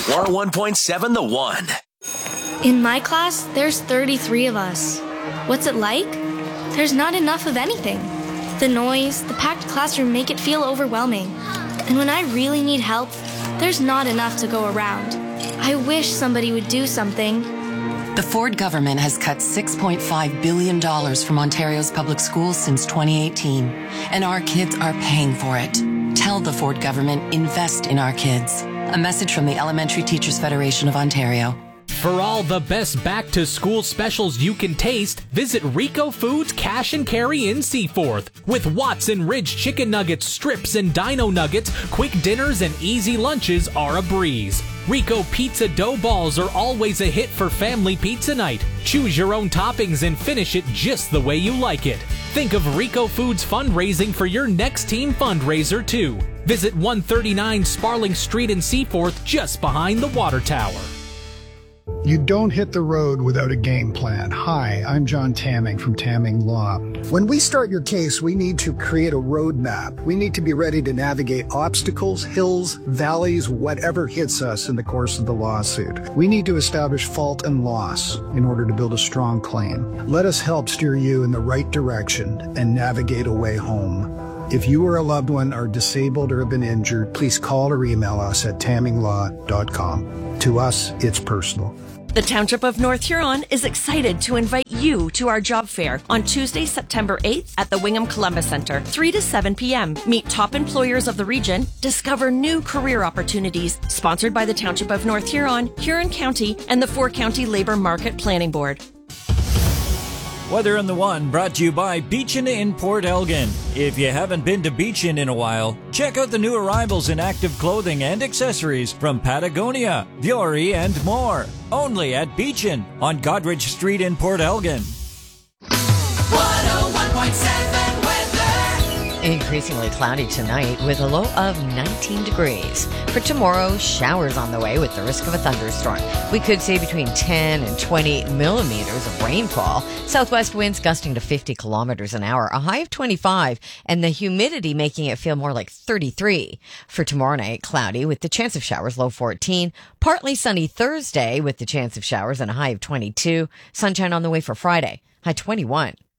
101.7 The One. In my class, there's 33 of us. What's it like? There's not enough of anything. The noise, the packed classroom make it feel overwhelming. And when I really need help, there's not enough to go around. I wish somebody would do something. The Ford government has cut $6.5 billion from Ontario's public schools since 2018, and our kids are paying for it. Tell the Ford government, invest in our kids. A message from the Elementary Teachers Federation of Ontario. For all the best back-to-school specials you can taste, visit Rico Foods Cash and Carry in Seaforth. With Watson Ridge Chicken Nuggets, strips, and Dino Nuggets, quick dinners and easy lunches are a breeze. Rico Pizza Dough Balls are always a hit for family pizza night. Choose your own toppings and finish it just the way you like it. Think of Rico Foods fundraising for your next team fundraiser, too. Visit 139 Sparling Street in Seaforth, just behind the water tower. You don't hit the road without a game plan. Hi, I'm John Tamming from Tamming Law. When we start your case, we need to create a roadmap. We need to be ready to navigate obstacles, hills, valleys, whatever hits us in the course of the lawsuit. We need to establish fault and loss in order to build a strong claim. Let us help steer you in the right direction and navigate a way home. If you or a loved one are disabled or have been injured, please call or email us at tamminglaw.com. To us, it's personal. The Township of North Huron is excited to invite you to our job fair on Tuesday, September 8th at the Wingham Columbus Centre, 3 to 7 p.m. Meet top employers of the region, discover new career opportunities, sponsored by the Township of North Huron, Huron County, and the 4-County Labour Market Planning Board. Weather on the One brought to you by Beechin in Port Elgin. If you haven't been to Beechin in a while, check out the new arrivals in active clothing and accessories from Patagonia, Vuori, and more. Only at Beechin on Godrich Street in Port Elgin. 101.7 Increasingly cloudy tonight with a low of 19 degrees. For tomorrow, showers on the way with the risk of a thunderstorm. We could see between 10 and 20 millimeters of rainfall. Southwest winds gusting to 50 kilometers an hour, a high of 25, and the humidity making it feel more like 33. For tomorrow night, cloudy with the chance of showers, low 14. Partly sunny Thursday with the chance of showers and a high of 22. Sunshine on the way for Friday, high 21.